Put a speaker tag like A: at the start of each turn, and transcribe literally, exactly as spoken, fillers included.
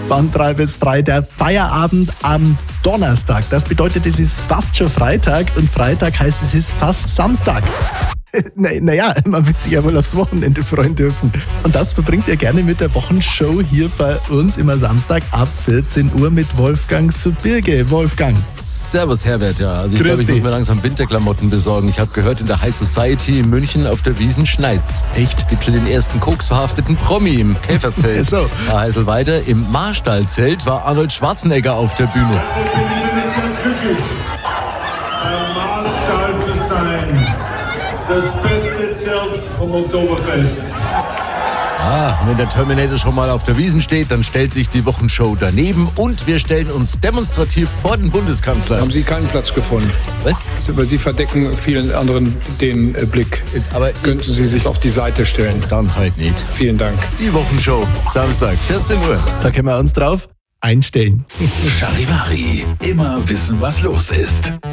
A: Von drei bis frei, der Feierabend am Donnerstag. Das bedeutet, es ist fast schon Freitag und Freitag heißt, es ist fast Samstag. Naja, man wird sich ja wohl aufs Wochenende freuen dürfen. Und das verbringt ihr gerne mit der Wochenshow hier bei uns immer Samstag ab vierzehn Uhr mit Wolfgang Subirge. Wolfgang.
B: Servus Herbert, ja. Also ich
A: Grüß
B: glaube, ich
A: dich.
B: muss mir langsam Winterklamotten besorgen. Ich habe gehört, in der High Society in München auf der Wiesn schneit's.
A: Echt?
B: Gibt schon den ersten koksverhafteten Promi im Käferzelt.
A: So.
B: Da heißt weiter, im Marstallzelt war Arnold Schwarzenegger auf der Bühne.
C: Ich bin sehr glücklich, am Marstall zu sein. Das beste Zelt vom Oktoberfest.
B: Ah, wenn der Terminator schon mal auf der Wiesn steht, dann stellt sich die Wochenshow daneben und wir stellen uns demonstrativ vor den Bundeskanzler.
D: Haben Sie keinen Platz gefunden?
B: Was?
D: Weil Sie verdecken vielen anderen den äh, Blick.
B: Aber
D: Könnten Sie sich auf die Seite stellen?
B: dann halt nicht.
D: Vielen Dank.
B: Die Wochenshow, Samstag, vierzehn Uhr.
A: Da können wir uns drauf einstellen.
E: Charivari. Immer wissen, was los ist.